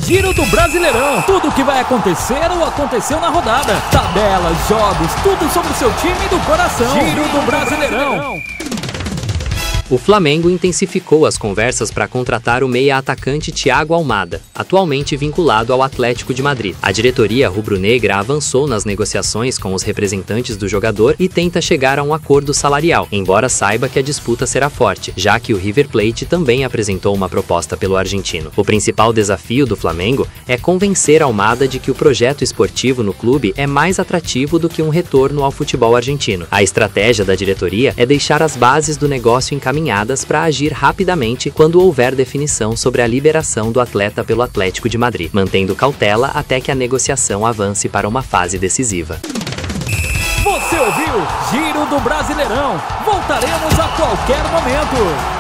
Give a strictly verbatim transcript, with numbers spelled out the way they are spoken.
Giro do Brasileirão. Tudo o que vai acontecer ou aconteceu na rodada. Tabelas, jogos, tudo sobre o seu time do coração. Giro do Brasileirão. O Flamengo intensificou as conversas para contratar o meia-atacante Thiago Almada, atualmente vinculado ao Atlético de Madrid. A diretoria rubro-negra avançou nas negociações com os representantes do jogador e tenta chegar a um acordo salarial, embora saiba que a disputa será forte, já que o River Plate também apresentou uma proposta pelo argentino. O principal desafio do Flamengo é convencer Almada de que o projeto esportivo no clube é mais atrativo do que um retorno ao futebol argentino. A estratégia da diretoria é deixar as bases do negócio encaminhadas para agir rapidamente quando houver definição sobre a liberação do atleta pelo Atlético de Madrid, mantendo cautela até que a negociação avance para uma fase decisiva. Você ouviu Giro do Brasileirão. Voltaremos a qualquer momento.